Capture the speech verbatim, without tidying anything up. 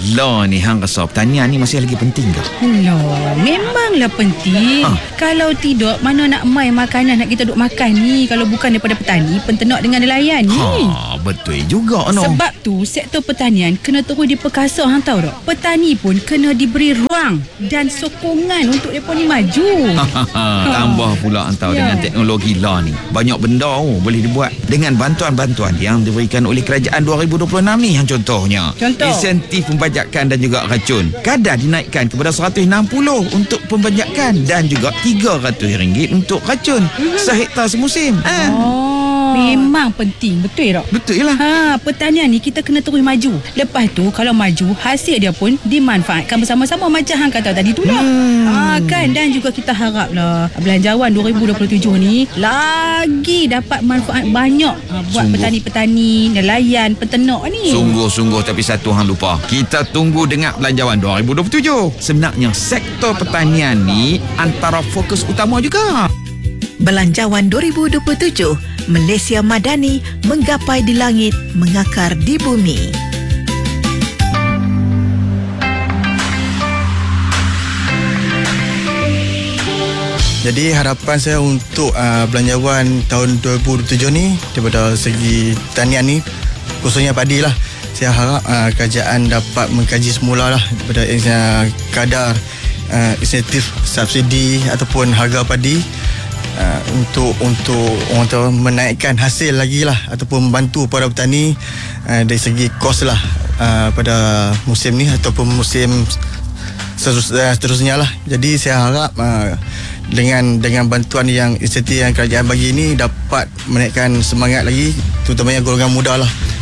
Lah ni hang rasa pertanian ni masih lagi penting ke? Loh, memanglah penting. Ha. Kalau tidak, mana nak mai makanan nak kita duk makan ni kalau bukan daripada petani, penternak dengan nelayan ni. Ha, betul juga no. Sebab tu sektor pertanian kena terus diperkasa, hang tahu tak? Petani pun kena diberi ruang dan sokongan untuk mereka ni maju. Ha. Tambah pula antau Ya. dengan teknologi lah ni. Banyak benda oh, boleh dibuat dengan bantuan-bantuan yang diberikan oleh kerajaan dua ribu dua puluh enam ni. Yang contohnya, Contoh? insentif pembajakan dan juga racun. Kadar dinaikkan kepada seratus enam puluh untuk pembajakan dan juga tiga ratus ringgit untuk racun sehektar semusim. Ha. Oh, memang penting, betul tak? Betul lah. Ha, pertanian ni kita kena terus maju. Lepas tu kalau maju, hasil dia pun dimanfaatkan bersama-sama macam hang kata tadi tu lah. Hmm. Ha, kan, dan juga kita haraplah Belanjawan dua ribu dua puluh tujuh ni lagi dapat manfaat banyak ha, buat Sungguh. petani-petani, nelayan, peternak ni. Sungguh-sungguh, tapi satu hang lupa. Kita tunggu dengar Belanjawan dua ribu dua puluh tujuh. Sebenarnya sektor pertanian ni antara fokus utama juga. Belanjawan dua ribu dua puluh tujuh, Malaysia Madani menggapai di langit, mengakar di bumi. Jadi harapan saya untuk uh, belanjawan tahun dua ribu dua puluh tujuh ni daripada segi tanian ni, khususnya padi lah. Saya harap uh, kerajaan dapat mengkaji semula lah daripada uh, kadar uh, insentif subsidi ataupun harga padi uh, untuk untuk orang tahu menaikkan hasil lagi lah ataupun membantu para petani uh, dari segi kos lah uh, pada musim ni ataupun musim seterus, uh, seterusnya lah. Jadi saya harap uh, dengan dengan bantuan yang insentif yang kerajaan bagi ini dapat menaikkan semangat lagi terutamanya golongan muda lah